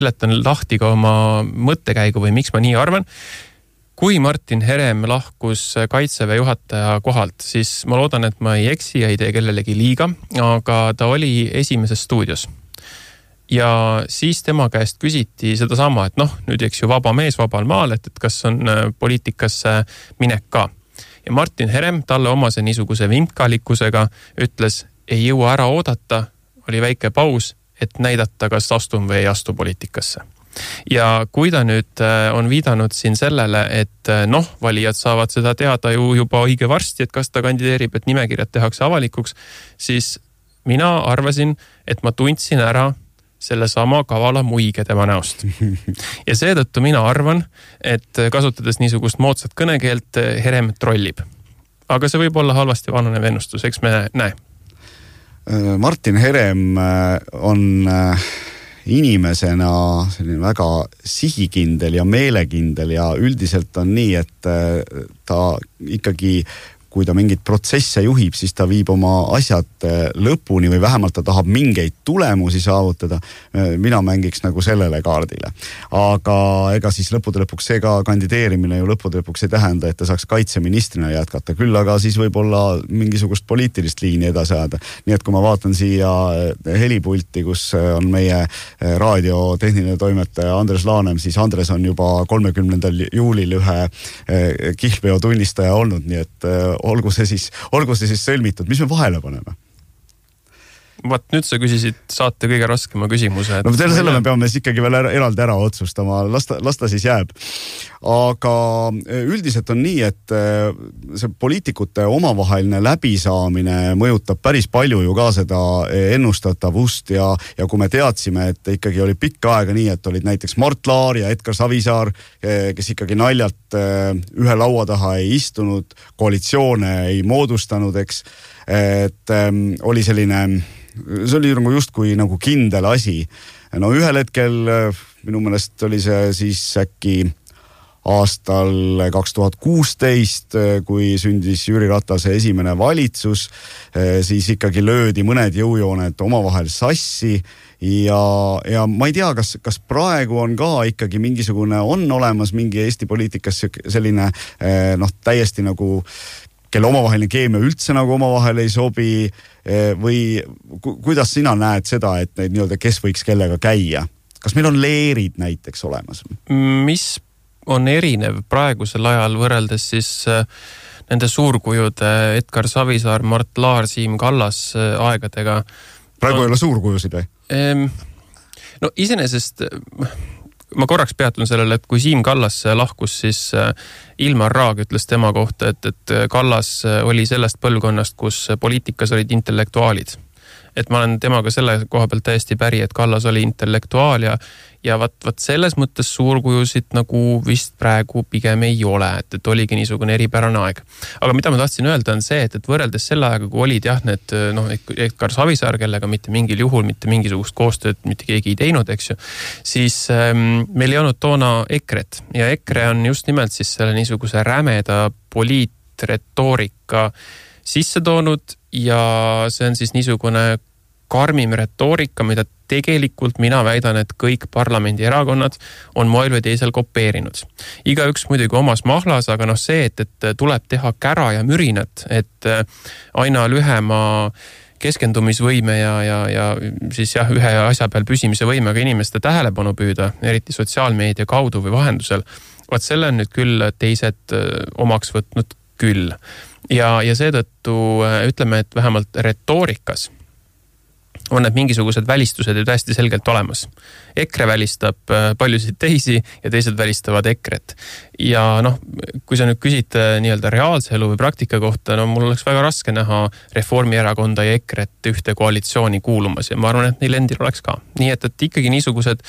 seletan lahti ka oma mõttekäigu või miks ma nii arvan. Kui Martin Herem lahkus Kaitseväe juhataja kohalt, siis ma loodan, et ma ei eksi ja ei tee kellelegi liiga, aga ta oli Esimeses stuudios. Ja siis tema käest küsiti seda sama, et nüüd eks ju vaba mees vabal maal, et kas on poliitikasse minek ka. Ja Martin Herem talle omase niisuguse vimkalikkusega ütles, ei jõua ära oodata, oli väike paus, et näidata, kas astun või ei astu poliitikasse. Ja kui ta nüüd on viidanud siin sellele, et valijad saavad seda teada ju juba õige varsti, et kas ta kandideerib, et nimekirjad tehakse avalikuks, siis mina arvasin, et ma tundsin ära selle sama kavala muige tema näost. Ja seetõttu mina arvan, et kasutades niisugust moodsat kõnekeelt, Herem trollib. Aga see võib olla halvasti vananev ennustus, eks me näe. Martin Herem on inimesena selline väga sihikindel ja meelekindel ja üldiselt on nii, et ta ikkagi, kui ta mingit protsesse juhib, siis ta viib oma asjad lõpuni või vähemalt ta tahab mingeid tulemusi saavutada. Mina mängiks nagu sellele kaardile. Aga ega siis lõppude lõpuks see ka kandideerimine ju lõppude lõpuks ei tähenda, et ta saaks kaitseministrina jätkata. Küll aga siis võib-olla mingisugust poliitilist liini edasi ajada. Nii et kui ma vaatan siia helipulti, kus on meie raadiotehniline toimetaja Andres Laanem, siis Andres on juba 30. juulil ühe kihlveo tunnistaja olnud, nii et olgu see siis sõlmitud. Mis me vahele paneme? Vaat nüüd sa küsisid saate kõige raskema küsimuse. Selle me peame siis ikkagi veel eraldi ära otsustama. Lasta siis jääb. Aga üldiselt on nii, et see poliitikute omavaheline läbisaamine mõjutab päris palju ju ka seda ennustatavust ja kui me teadsime, et ikkagi oli pikka aega nii, et olid näiteks Mart Laar ja Edgar Savisaar, kes ikkagi naljalt ühe laua taha ei istunud, koalitsioone ei moodustanud, eks, et oli selline, see oli justkui nagu kindel asi. Ühel hetkel minu meelest oli see siis äkki aastal 2016, kui sündis Jüri Ratase esimene valitsus, siis ikkagi löödi mõned jõujooned omavahel sassi ja ma ei tea, kas praegu on ka ikkagi mingisugune, on olemas mingi Eesti poliitikas selline täiesti nagu kelle omavaheline keemia üldse nagu omavahel ei sobi või kuidas sina näed seda, et neid nii-öelda kes võiks kellega käia? Kas meil on leerid näiteks olemas? Mis on erinev praegusel ajal võrreldes siis nende suurkujude Edgar Savisaar, Mart Laar, Siim Kallas aegadega? Praegu ei ole suurkujusid või? Iseenesest ma korraks peatun sellele, et kui Siim Kallas lahkus, siis Ilmar Raag ütles tema kohta, et Kallas oli sellest põlvkonnast, kus poliitikas olid intellektuaalid. Et ma olen temaga selle koha pealt täiesti päri, et Kallas oli intellektuaal ja vaat selles mõttes suurkujusid nagu vist praegu pigem ei ole, et oligi niisugune eripärane aeg. Aga mida ma tahtsin öelda on see, et võrreldes selle aega, kui olid need Edgar Savisaar, kellega mitte mingil juhul, mitte mingisugust koostööd mitte keegi ei teinud, eks ju, siis meil ei olnud toona EKRE-t ja EKRE on just nimelt siis selle niisuguse rämeda poliitretoorika sisse toonud ja see on siis niisugune karmim retoorika, mida tegelikult mina väidan, et kõik parlamendi erakonnad on moel või teisel kopeerinud. Igaüks muidugi omas mahlas, aga see, et tuleb teha kära ja mürinat, et aina lühema keskendumisvõime ja siis ühe asja peal püsimise võimega inimeste tähelepanu püüda, eriti sotsiaalmeedia kaudu või vahendusel. Vaat selle on nüüd küll teised omaks võtnud küll. Ja seetõttu ütleme, et vähemalt retoorikas on need mingisugused välistused ju täiesti selgelt olemas. EKRE välistab paljusid teisi ja teised välistavad EKRE-t. Ja kui sa nüüd küsid nii-öelda reaalse elu või praktika kohta, mul oleks väga raske näha Reformierakonda ja EKRE-t ühte koalitsiooni kuulumas ja ma arvan, et neil endil oleks ka. Nii et ikkagi niisugused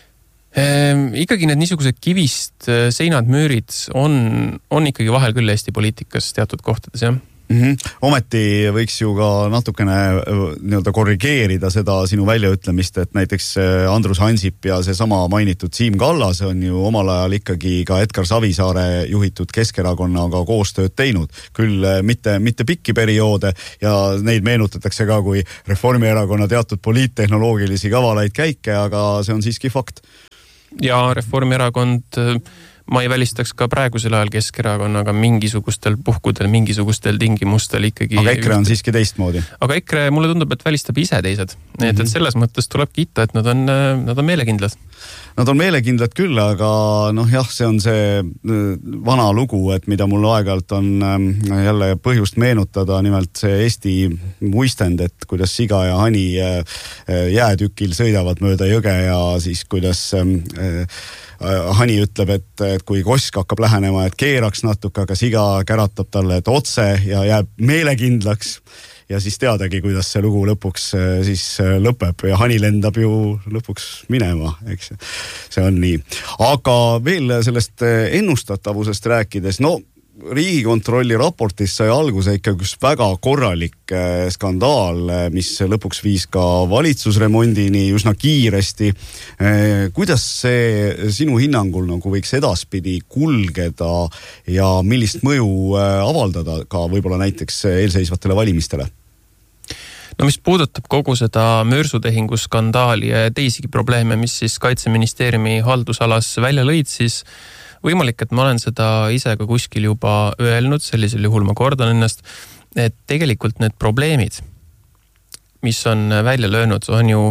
need niisugused kivist seinad, müürid on ikkagi vahel küll Eesti poliitikas teatud kohtades, jah. Ometi võiks ju ka natukene nii-öelda korrigeerida seda sinu väljaütlemist, et näiteks Andrus Ansip ja seesama mainitud Siim Kallas on ju omal ajal ikkagi ka Edgar Savisaare juhitud Keskerakonnaga koostööd teinud. Küll mitte pikki perioode ja neid meenutatakse ka kui Reformierakonna teatud poliittehnoloogilisi kavalaid käike, aga see on siiski fakt. Ja Reformierakond... Ma ei välistaks ka praegusel ajal Keskerakonnaga mingisugustel puhkudel, mingisugustel tingimustel ikkagi... Aga EKRE on siiski teistmoodi. Aga EKRE mulle tundub, et välistab ise teised. Et selles mõttes tuleb kiita, et nad on meelekindlad. Nad on meelekindlad küll, aga see on see vana lugu, et mida mul aeg-ajalt on jälle põhjust meenutada, nimelt see Eesti muistend, et kuidas siga ja hani jäätükil sõidavad mööda jõge ja siis kuidas hani ütleb, et kui kosk hakkab lähenema, et keeraks natuke, aga siga käratab talle, et otse ja jääb meelekindlaks. Ja siis teadagi, kuidas see lugu lõpuks siis lõpeb ja hani lendab ju lõpuks minema, eks. See on nii. Aga veel sellest ennustatavusest rääkides, Riigikontrolli raportis sai alguse ikkagi üks väga korralik skandaal, mis lõpuks viis ka valitsusremondini üsna kiiresti. Kuidas see sinu hinnangul võiks edaspidi kulgeda ja millist mõju avaldada ka võib-olla näiteks eelseisvatele valimistele? Mis puudutab kogu seda mürsutehingu skandaali ja teisigi probleeme, mis siis Kaitseministeeriumi haldusalas välja lõid, siis võimalik, et ma olen seda ise ka kuskil juba öelnud, sellisel juhul ma kordan ennast, et tegelikult need probleemid, mis on välja löönud, on ju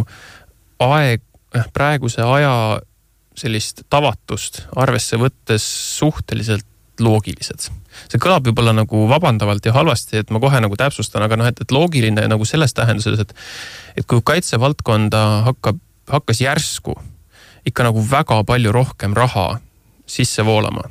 praeguse aja sellist tavatust arvesse võttes suhteliselt loogilised. See kõlab võib-olla vabandavalt ja halvasti, et ma kohe täpsustan, aga et loogiline selles tähenduses, et kui kaitsevaldkonda hakkas järsku ikka väga palju rohkem raha sisse voolama.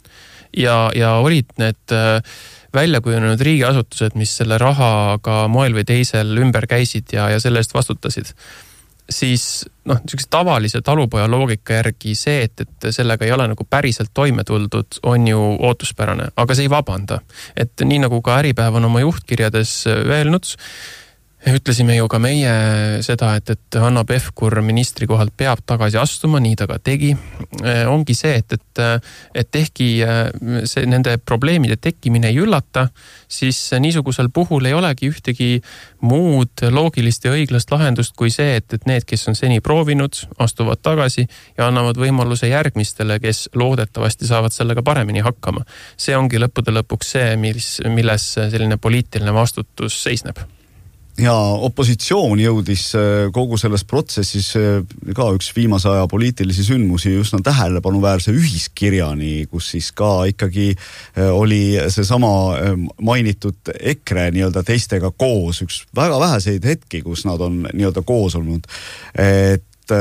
Ja olid need väljakujunenud riigiasutused, mis selle rahaga moel või teisel ümber käisid ja selle eest vastutasid. Siis niisuguse tavalise talupoja loogika järgi see, et sellega ei ole päriselt toime tuldud, on ju ootuspärane, aga see ei vabanda. Et nii nagu ka Äripäev on oma juhtkirjades öelnud, ütlesime ju ka meie seda, et Hanno Pevkur ministri kohalt peab tagasi astuma, nii ta ka tegi. Ongi see, et ehkki nende probleemide tekkimine ei üllata, siis niisugusel puhul ei olegi ühtegi muud loogilist ja õiglast lahendust kui see, et need, kes on seni proovinud, astuvad tagasi ja annavad võimaluse järgmistele, kes loodetavasti saavad sellega paremini hakkama. See ongi lõppude lõpuks see, milles selline poliitiline vastutus seisneb. Ja opositsioon jõudis kogu selles protsessis ka üks viimase aja poliitilisi sündmusi üsna tähelepanuväärse ühiskirjani, kus siis ka ikkagi oli seesama mainitud EKRE nii-öelda teistega koos, üks väga väheseid hetki, kus nad on nii-öelda koos olnud. Et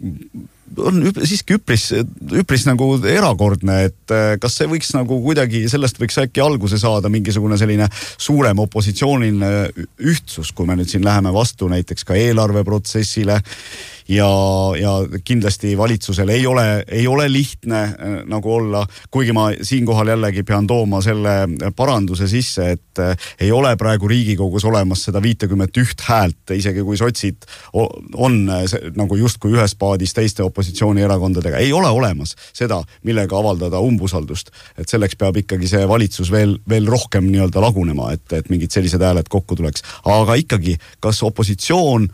on siiski üpris erakordne, et kas see võiks kuidagi, sellest võiks äkki alguse saada mingisugune selline suurem opositsiooniline ühtsus, kui me nüüd siin läheme vastu näiteks ka eelarveprotsessile ja kindlasti valitsusel ei ole lihtne olla, kuigi ma siinkohal jällegi pean tooma selle paranduse sisse, et ei ole praegu Riigikogus olemas seda 51 häält, isegi kui sotsid on justkui ühes paadis teiste opositsioonierakondadega, ei ole olemas seda, millega avaldada umbusaldust. Et selleks peab ikkagi see valitsus veel rohkem nii-öelda lagunema, et mingid sellised hääled kokku tuleks. Aga ikkagi, kas opositsioon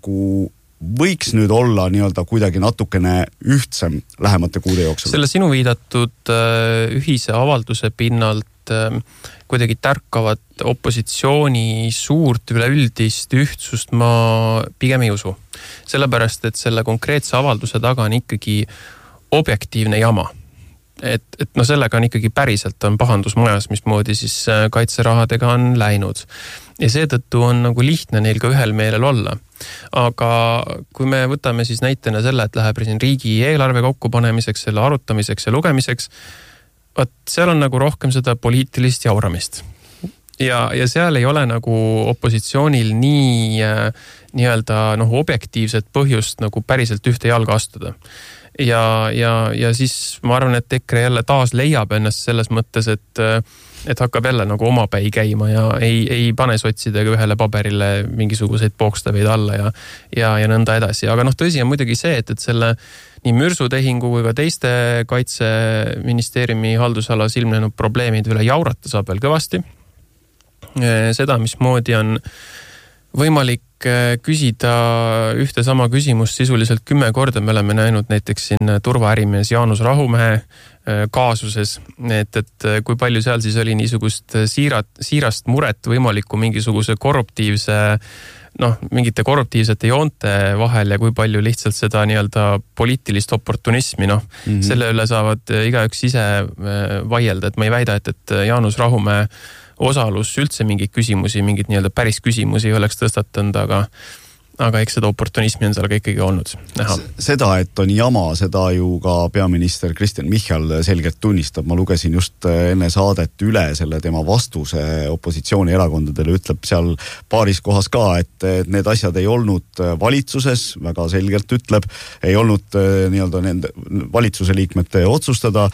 võiks nüüd olla nii-öelda kuidagi natukene ühtsem lähemate kuude jooksul? Selle sinu viidatud ühise avalduse pinnalt kuidagi tärkavat opositsiooni suurt üleüldist ühtsust ma pigem ei usu. Sellepärast, et selle konkreetse avalduse taga on ikkagi objektiivne jama. Et sellega on ikkagi päriselt on pahandus majas, mismoodi siis kaitserahadega on läinud. Ja seetõttu on lihtne neil ka ühel meelel olla. Aga kui me võtame siis näitena selle, et läheb siin riigi eelarve kokkupanemiseks, selle arutamiseks ja lugemiseks, seal on rohkem seda poliitilist jauramist. ja seal ei ole nagu opositsioonil nii-öelda objektiivset põhjust nagu päriselt ühte jalga astuda. Ja siis ma arvan, et EKRE jälle taas leiab ennast selles mõttes, et hakkab jälle nagu omapäi käima ja ei pane sotsidega ühele paberile mingisuguseid pookstaveid alla ja nõnda edasi. Aga tõsi on muidugi see, et selle nii mürsutehingu kui ka teiste kaitseministeeriumi haldusalas ilmnenud probleemid üle jaurata saab veel kõvasti. Seda, mismoodi on võimalik küsida ühte sama küsimust sisuliselt 10 korda. Me oleme näinud näiteks siin turvaärimees Jaanus Rahumäe kaasuses, et kui palju seal siis oli niisugust siirast muret võimaliku mingisuguse mingite korruptiivsete joonte vahel ja kui palju lihtsalt seda nii-öelda poliitilist oportunismi, selle üle saavad igaüks ise vaielda, et ma ei väida, et Jaanus Rahumäe osalus üldse mingeid küsimusi, mingid nii-öelda päris küsimusi ei oleks tõstatanud, aga eks seda oportunismi on seal ka ikkagi olnud näha. Seda, et on jama, seda ju ka peaminister Kristen Michal selgelt tunnistab. Ma lugesin just enne saadet üle selle tema vastuse opositsioonierakondadele, ütleb seal paaris kohas ka, et need asjad ei olnud valitsuses, väga selgelt ütleb, ei olnud nii-öelda nende valitsuse liikmete otsustada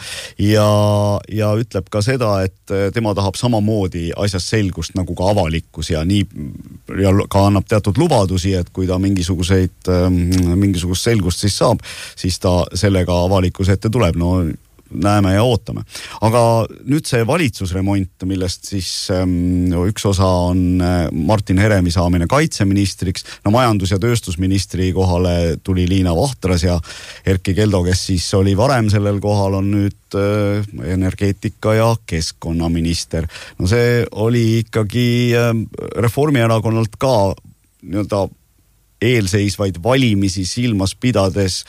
ja ütleb ka seda, et tema tahab samamoodi asjas selgust nagu ka avalikkus ja ka annab teatud lubadusi, et kui ta mingisugust selgust siis saab, siis ta sellega avalikkuse ette tuleb. Näeme ja ootame. Aga nüüd see valitsusremont, millest siis üks osa on Martin Heremi saamine kaitseministriks, majandus- ja tööstusministri kohale tuli Liina Vahtras ja Erkki Keldo, kes siis oli varem sellel kohal, on nüüd energeetika- ja keskkonnaminister. See oli ikkagi Reformierakonnalt ka nii-öelda eelseisvaid valimisi silmas pidades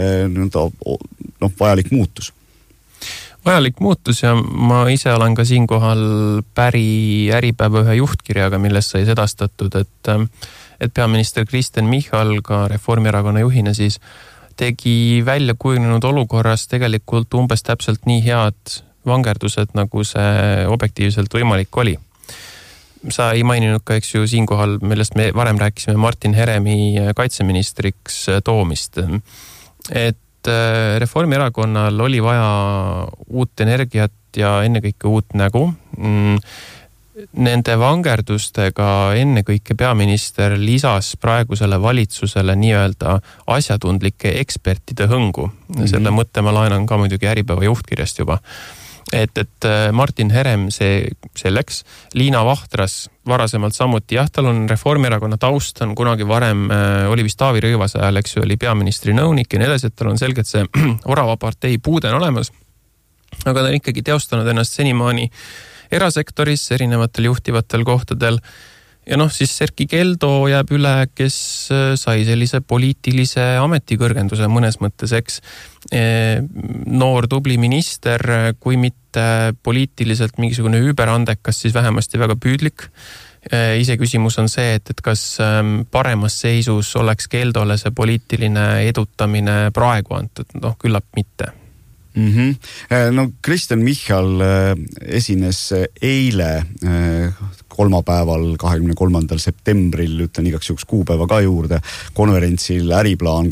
vajalik muutus. Vajalik muutus ja ma ise olen ka siinkohal päri Äripäeva ühe juhtkirjaga, millest sai sedastatud, et peaminister Kristen Michal ka Reformierakonna juhina siis tegi välja kujunenud olukorras tegelikult umbes täpselt nii head vangerdused, nagu see objektiivselt võimalik oli. Sa ei maininud ka, eks ju, siinkohal, millest me varem rääkisime, Martin Heremi kaitseministriks toomist. Et Reformierakonnal oli vaja uut energiat ja ennekõike uut nägu. Nende vangerdustega ennekõike peaminister lisas praegusele valitsusele nii-öelda asjatundlike ekspertide hõngu. Selle mõtte ma laenan ka muidugi Äripäeva juhtkirjast juba. Et Martin Herem selleks, Liina Vahtras varasemalt samuti, tal on Reformierakonna taust, on kunagi varem, oli vist Taavi Rõivase ajal, eks ju, oli peaministri nõunik ja nii edasi, et tal on selgelt see orava partei puuden olemas, aga ta on ikkagi teostanud ennast senimaani erasektoris, erinevatel juhtivatel kohtadel. Ja siis Erkki Keldo jääb üle, kes sai sellise poliitilise ametikõrgenduse mõnes mõttes, eks. Noor tubli minister, kui mitte poliitiliselt mingisugune üüberandekas, siis vähemasti väga püüdlik. Ise küsimus on see, et kas paremas seisus oleks Keldole see poliitiline edutamine praegu antud, küllap mitte. Kristen Michal esines eile kolmapäeval 23. septembril, ütlen igaks juhuks kuupäeva ka juurde, konverentsil Äriplaan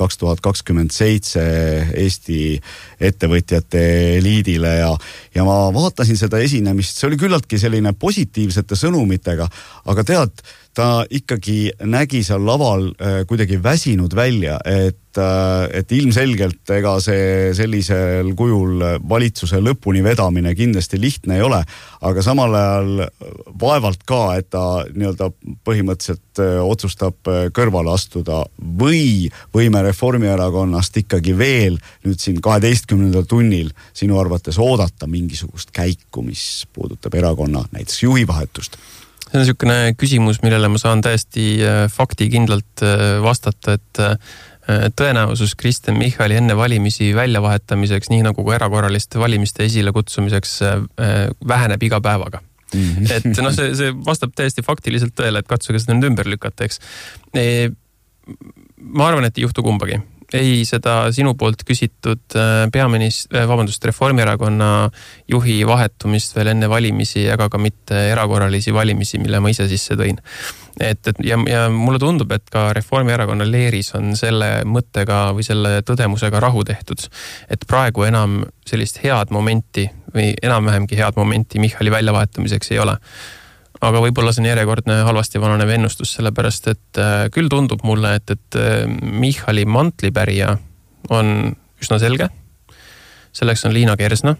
2027 Eesti ettevõtjate liidile ja ma vaatasin seda esinemist, see oli küllaltki selline positiivsete sõnumitega, aga tead, ta ikkagi nägi seal laval kuidagi väsinud välja, et ilmselgelt ega see sellisel kujul valitsuse lõpuni vedamine kindlasti lihtne ei ole, aga samal ajal vaevalt ka, et ta nii-öelda põhimõtteliselt otsustab kõrvale astuda või võime Reformierakonnast ikkagi veel nüüd siin 12. tunnil sinu arvates oodata mingisugust käiku, mis puudutab erakonna näiteks juhivahetust. See on niisugune küsimus, millele ma saan täiesti faktikindlalt vastata, et tõenäosus Kristen Michali enne valimisi väljavahetamiseks, nii nagu ka erakorraliste valimiste esile kutsumiseks, väheneb iga päevaga. Et see vastab täiesti faktiliselt tõele, et katsuge seda nüüd ümber lükata, eks. Ma arvan, et ei juhtu kumbagi. Ei, seda sinu poolt küsitud Reformierakonna juhi vahetumist veel enne valimisi, ega ka mitte erakorralisi valimisi, mille ma ise sisse tõin. Ja mulle tundub, et ka Reformierakonna leeris on selle mõttega või selle tõdemusega rahu tehtud. Et praegu enam sellist head momenti või enam-vähemgi head momenti Michali väljavahetamiseks ei ole. Aga võib-olla see on järjekordne halvasti vananev ennustus, sellepärast et küll tundub mulle, et Michali mantlipärija on üsna selge. Selleks on Liina Kersna.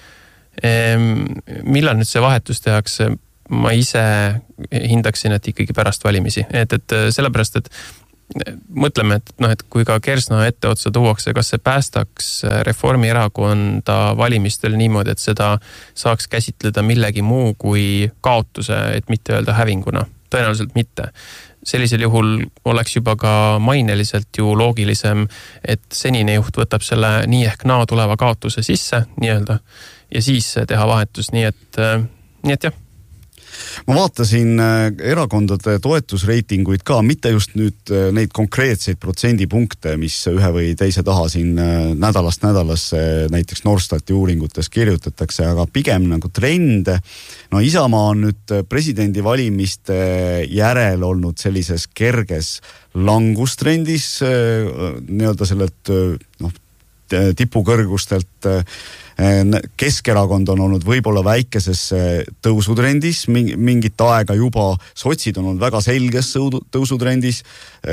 Millal nüüd see vahetus tehakse, ma ise hindaksin, et ikkagi pärast valimisi. Et sellepärast, et mõtleme, et kui ka Kersna etteotsa tuuakse, kas see päästaks Reformierakonda valimistel niimoodi, et seda saaks käsitleda millegi muu kui kaotuse, et mitte öelda hävinguna. Tõenäoliselt mitte. Sellisel juhul oleks juba ka maineliselt ju loogilisem, et senine juht võtab selle nii ehk naa tuleva kaotuse sisse nii-öelda ja siis teha vahetus, nii et jah. Ma vaatasin erakondade toetusreitinguid ka, mitte just nüüd neid konkreetseid protsendipunkte, mis ühe või teise taha siin nädalast nädalasse näiteks Norstati uuringutes kirjutatakse, aga pigem nagu trende. No Isamaa on nüüd presidendivalimiste järel olnud sellises kerges langustrendis, nii-öelda sellelt tipukõrgustelt. Keskerakond on olnud võib-olla väikeses tõusutrendis mingit aega juba, sotsid on olnud väga selges tõusutrendis,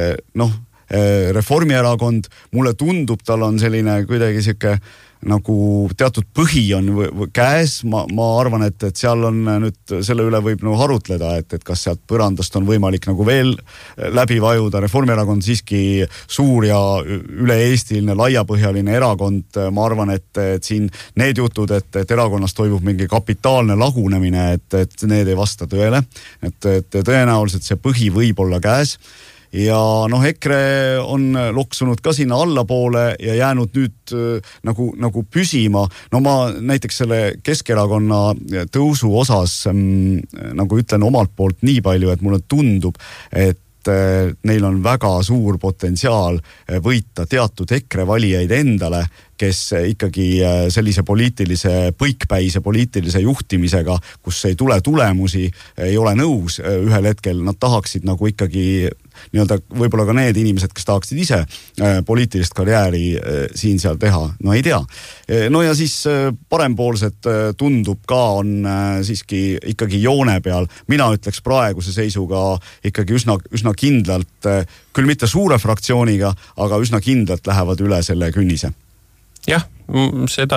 Reformierakond, mulle tundub, tal on selline kuidagi siuke nagu teatud põhi on käes, ma arvan, et seal on nüüd selle üle võib harutleda, et kas sealt põrandast on võimalik nagu veel läbi vajuda. Reformierakond siiski suur ja üle-eestiline laiapõhjaline erakond, ma arvan, et siin need jutud, et erakonnas toimub mingi kapitaalne lagunemine, et need ei vasta tõele, et tõenäoliselt see põhi võib olla käes. Ja EKRE on loksunud ka sinna allapoole ja jäänud nüüd nagu püsima. Ma näiteks selle Keskerakonna tõusu osas nagu ütlen omalt poolt nii palju, et mulle tundub, et neil on väga suur potentsiaal võita teatud EKRE valijaid endale, kes ikkagi sellise põikpäise poliitilise juhtimisega, kus ei tule tulemusi, ei ole nõus ühel hetkel, nad tahaksid nagu ikkagi nii-öelda võib-olla ka need inimesed, kes tahaksid ise poliitilist karjääri siin-seal teha, no ei tea. No ja siis parempoolsed tundub ka on siiski ikkagi joone peal. Mina ütleks praeguse seisuga ikkagi üsna kindlalt, küll mitte suure fraktsiooniga, aga üsna kindlalt lähevad üle selle künnise. Jah, seda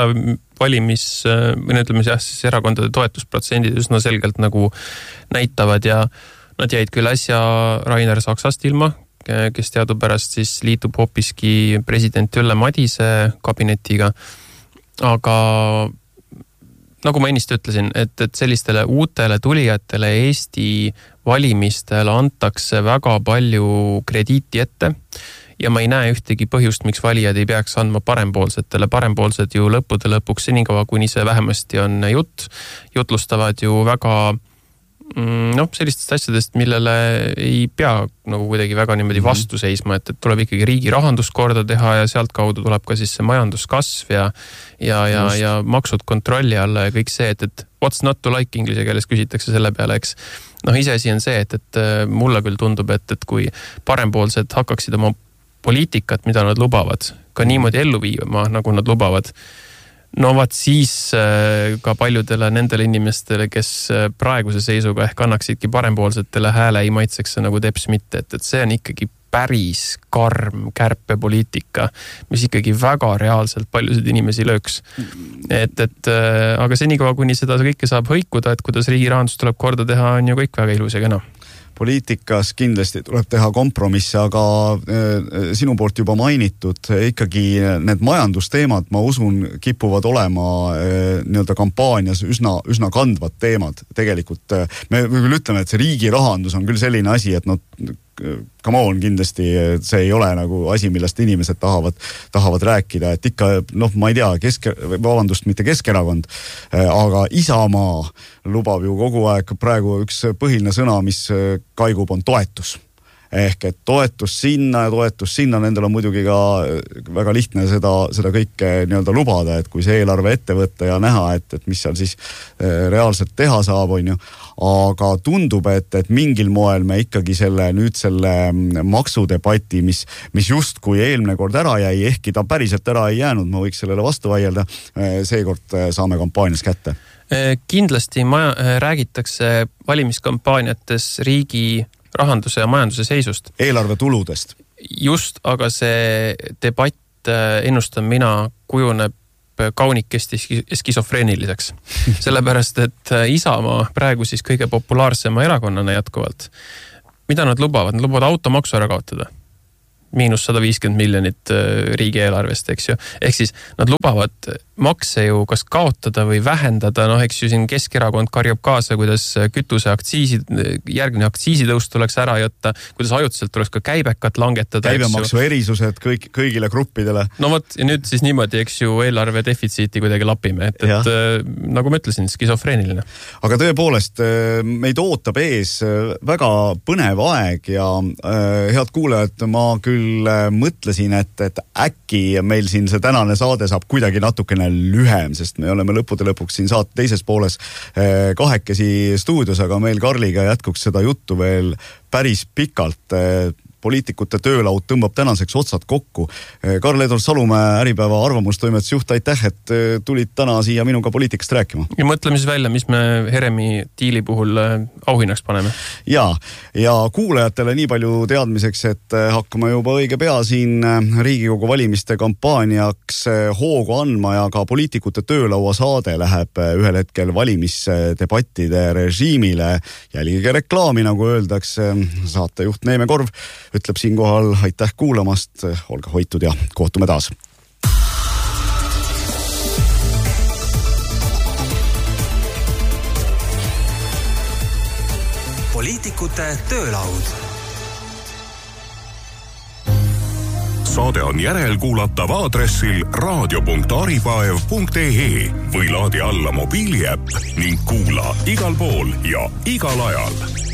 siis erakondade toetusprotsendid üsna selgelt nagu näitavad ja nad jäid küll äsja Rainer Saksast ilma, kes teadupärast siis liitub hoopiski president Ülle Madise kabinetiga, aga nagu ma ennist ütlesin, et sellistele uutele tulijatele Eesti valimistel antakse väga palju krediiti ette ja ma ei näe ühtegi põhjust, miks valijad ei peaks andma parempoolsetele. Parempoolsed ju lõppude lõpuks senikaua, kuni see vähemasti on jutlustavad ju väga sellistest asjadest, millele ei pea nagu kuidagi väga niimoodi vastu seisma, et tuleb ikkagi riigi rahandus korda teha ja sealt kaudu tuleb ka siis see majanduskasv ja maksud kontrolli alla ja kõik see, et what's not to like inglise keeles küsitakse selle peale, eks. Iseasi on see, et mulle küll tundub, et kui parempoolsed hakkaksid oma poliitikat, mida nad lubavad, ka niimoodi ellu viima, nagu nad lubavad, siis ka paljudele nendele inimestele, kes praeguse seisuga ehk annaksidki parempoolsetele hääle ei maitseks nagu teps mitte, et see on ikkagi päris karm kärpepoliitika, mis ikkagi väga reaalselt paljusid inimesi lööks. Aga senikaua, kuni seda kõike saab hõikuda, et kuidas riigi rahandus tuleb korda teha, on ju kõik väga ilus ja kena. Poliitikas kindlasti tuleb teha kompromisse, aga sinu poolt juba mainitud ikkagi need majandusteemad, ma usun, kipuvad olema nii-öelda kampaanias üsna kandvad teemad. Tegelikult me küll ütleme, et see riigi rahandus on küll selline asi, et come on, kindlasti see ei ole nagu asi, millest inimesed tahavad rääkida, et ikka, ma ei tea, mitte Keskerakond, aga Isamaa lubab ju kogu aeg praegu üks põhiline sõna, mis kaigub, on toetus. ehk et toetus sinna, nendel on muidugi ka väga lihtne seda kõike nii-öelda lubada, et kui see eelarve ette võtta ja näha, et mis seal siis reaalselt teha saab, on ju. Aga tundub, et mingil moel me ikkagi selle maksudebati, mis just kui eelmine kord ära jäi, ehkki ta päriselt ära ei jäänud, ma võiks sellele vastu vaielda, seekord saame kampaanias kätte. Kindlasti räägitakse valimiskampaaniates riigi rahanduse ja majanduse seisust. Eelarve tuludest. Just, aga see debatt, ennustan mina, kujuneb kaunikesti skisofreeniliseks. Sellepärast, et Isamaa praegu siis kõige populaarsema erakonnana jätkuvalt. Mida nad lubavad? Nad lubavad automaksu ära kaotada. -150 miljonit riigieelarvest, eks ju. Ehk siis nad lubavad makse ju kas kaotada või vähendada, eks ju siin Keskerakond karjub kaasa, kuidas järgmine aktsiisitõus tuleks ära jätta, kuidas ajutiselt tuleks ka käibekat langetada. Käibemaksu erisused kõigile gruppidele. No vot, ja nüüd siis niimoodi, eks ju, eelarve defitsiiti kuidagi lapime, et nagu ma ütlesin, skisofreeniline. Aga tõepoolest, meid ootab ees väga põnev aeg ja head kuulajad, ma küll mõtlesin, et äkki meil siin see tänane saade saab kuidagi natukene lühem, sest me oleme lõppude lõpuks siin saate teises pooles kahekesi stuudios, aga meil Karliga jätkuks seda juttu veel päris pikalt. Poliitikute töölaud tõmbab tänaseks otsad kokku. Karl-Edward Salumäe, Äripäeva arvamustoimetusjuht, aitäh, et tulid täna siia minuga poliitikast rääkima. Ja mõtleme siis välja, mis me Heremi diili puhul auhinnaks paneme. Ja kuulajatele nii palju teadmiseks, et hakkame juba õige pea siin Riigikogu valimiste kampaaniaks hoogu andma ja ka poliitikute töölaua saade läheb ühel hetkel valimisdebattide režiimile. Jälgige reklaami, nagu öeldakse, saatejuht Neeme Korv ütleb siinkohal aitäh kuulamast, olge hoitud ja kohtume taas. Poliitikute töölaud. Saade on järelkuulatav aadressil radio.aripaev.ee või laadi alla mobiiliäpp ning kuula igal pool ja igal ajal.